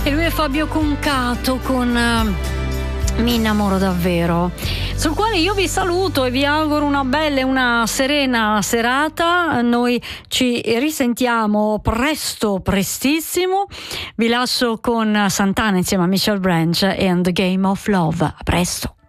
E lui è Fabio Concato con Mi innamoro davvero, sul quale io vi saluto e vi auguro una bella e una serena serata. Noi ci risentiamo presto, prestissimo. Vi lascio con Santana insieme a Michelle Branch e The Game of Love. A presto.